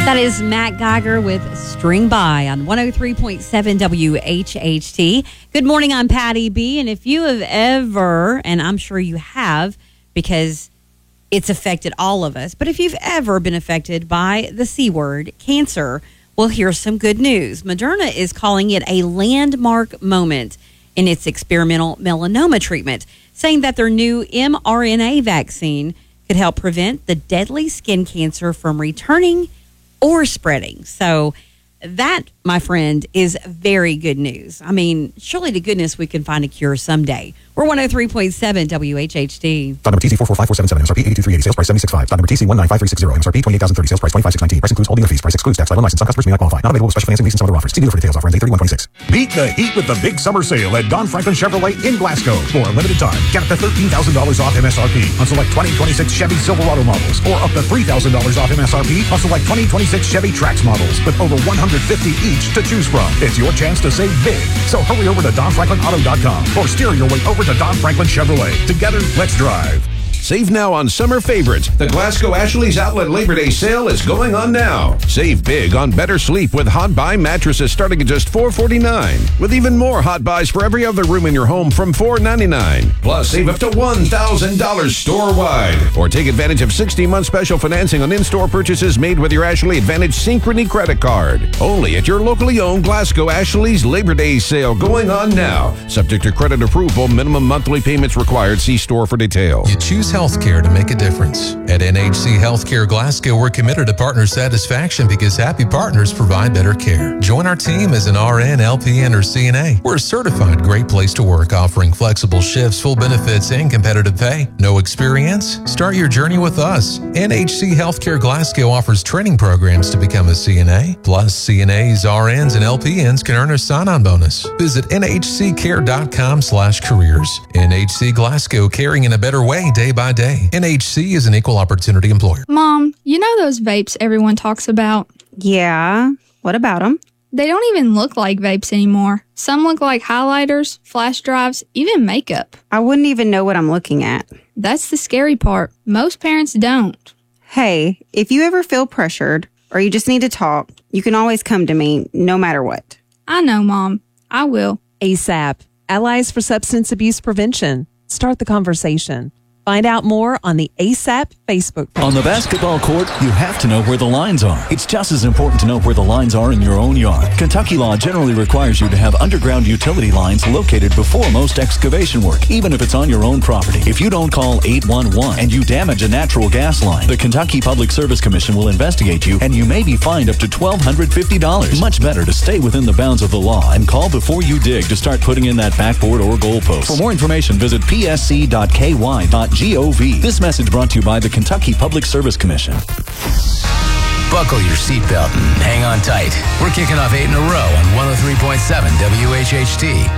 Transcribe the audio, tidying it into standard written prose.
That is Matt Geiger with String By on 103.7 WHHT. Good morning, I'm Patty B. And if you have ever, and I'm sure you have because it's affected all of us, but if you've ever been affected by the C word, cancer, well, here's some good news. Moderna is calling it a landmark moment in its experimental melanoma treatment, saying that their new mRNA vaccine could help prevent the deadly skin cancer from returning or spreading. So that, my friend, is very good news. I mean, surely to goodness we can find a cure someday. We're 103.7 WHHT. Dot number TC 445477, MSRP 82380, sales price 765. Dot number TC 19530, MSRP 28030, sales price 25619. Price includes holding fees. Price excludes tax, title, and license. Some customers may not qualify. Not available with special financing, lease, and some other offers. See dealer for details. Offer ends 8/31/26. Beat the heat with the big summer sale at Don Franklin Chevrolet in Glasgow. For a limited time, get up to $13,000 off MSRP on select 2026 Chevy Silverado models, or up to $3,000 off MSRP on select 2026 Chevy Trax models, with over 150 each to choose from. It's your chance to save big. So hurry over to DonFranklinAuto.com or steer your way over to Don Franklin Chevrolet. Together, let's drive. Save now on summer favorites. The Glasgow Ashley's Outlet Labor Day sale is going on now. Save big on better sleep with Hot Buy mattresses starting at just $449. With even more Hot Buys for every other room in your home from $499. Plus, save up to $1,000 store-wide. Or take advantage of 60-month special financing on in-store purchases made with your Ashley Advantage Synchrony credit card. Only at your locally owned Glasgow Ashley's Labor Day sale going on now. Subject to credit approval, minimum monthly payments required. See store for details. You choose healthcare to make a difference. At NHC Healthcare Glasgow, we're committed to partner satisfaction because happy partners provide better care. Join our team as an RN, LPN, or CNA. We're a certified great place to work, offering flexible shifts, full benefits, and competitive pay. No experience? Start your journey with us. NHC Healthcare Glasgow offers training programs to become a CNA. Plus, CNAs, RNs, and LPNs can earn a sign-on bonus. Visit nhccare.com/careers. NHC Glasgow, caring in a better way day by day. NHC is an equal opportunity employer. Mom, you know those vapes everyone talks about? Yeah. What about them? They don't even look like vapes anymore. Some look like highlighters, flash drives, even makeup. I wouldn't even know what I'm looking at. That's the scary part. Most parents don't. Hey, if you ever feel pressured or you just need to talk, you can always come to me no matter what. I know, Mom. I will. ASAP. Allies for Substance Abuse Prevention. Start the conversation. Find out more on the ASAP Facebook page. On the basketball court, you have to know where the lines are. It's just as important to know where the lines are in your own yard. Kentucky law generally requires you to have underground utility lines located before most excavation work, even if it's on your own property. If you don't call 811 and you damage a natural gas line, the Kentucky Public Service Commission will investigate you, and you may be fined up to $1,250. Much better to stay within the bounds of the law and call before you dig to start putting in that backboard or goalpost. For more information, visit psc.ky.gov. This message brought to you by the Kentucky Public Service Commission. Buckle your seatbelt and hang on tight. We're kicking off 8 in a row on 103.7 WHHT.